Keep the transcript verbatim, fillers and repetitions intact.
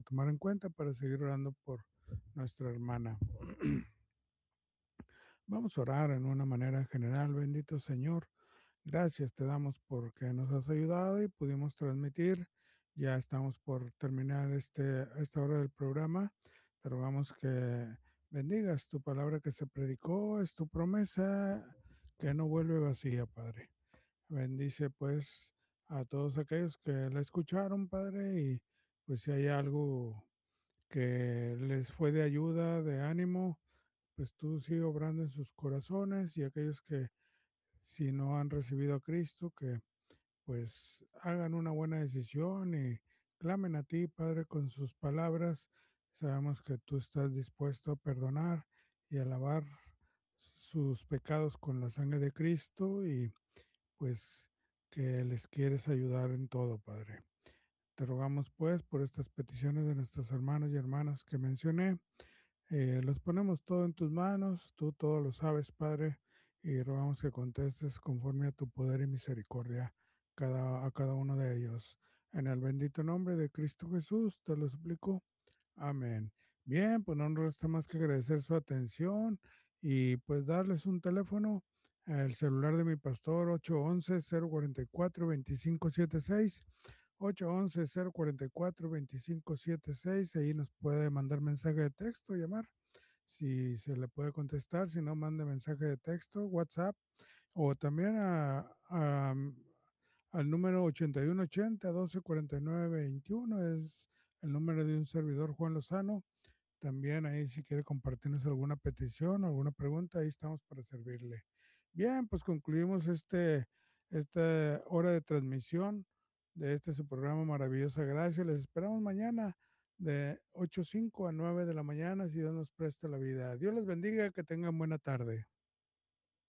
tomar en cuenta para seguir orando por nuestra hermana. Vamos a orar en una manera general. Bendito Señor, gracias te damos porque nos has ayudado y pudimos transmitir. Ya estamos por terminar este, esta hora del programa. Te rogamos que bendigas tu palabra que se predicó, es tu promesa que no vuelve vacía, Padre. Bendice pues a todos aquellos que la escucharon, Padre, y pues si hay algo que les fue de ayuda, de ánimo, pues tú sigue obrando en sus corazones, y aquellos que si no han recibido a Cristo, que pues hagan una buena decisión y clamen a ti, Padre, con sus palabras. Sabemos que tú estás dispuesto a perdonar y a lavar sus pecados con la sangre de Cristo, y pues que les quieres ayudar en todo, Padre. Te rogamos pues por estas peticiones de nuestros hermanos y hermanas que mencioné. Eh, los ponemos todo en tus manos, tú todo lo sabes, Padre, y rogamos que contestes conforme a tu poder y misericordia cada, a cada uno de ellos. En el bendito nombre de Cristo Jesús te lo suplico. Amén. Bien, pues no nos resta más que agradecer su atención y pues darles un teléfono, el celular de mi pastor, ocho once, cero cuarenta y cuatro, veinticinco setenta y seis, ocho once, cero cuarenta y cuatro, veinticinco setenta y seis. Ahí nos puede mandar mensaje de texto, llamar, si se le puede contestar. Si no, mande mensaje de texto, WhatsApp, o también a, a- al número ochenta y uno ochenta, doce cuarenta y nueve veintiuno. Es el número de un servidor, Juan Lozano. También ahí, si quiere compartirnos alguna petición, alguna pregunta, ahí estamos para servirle. Bien, pues concluimos este, esta hora de transmisión de este su programa Maravillosa Gracia. Les esperamos mañana de ocho cinco a nueve de la mañana, si Dios nos presta la vida. Dios les bendiga, que tengan buena tarde.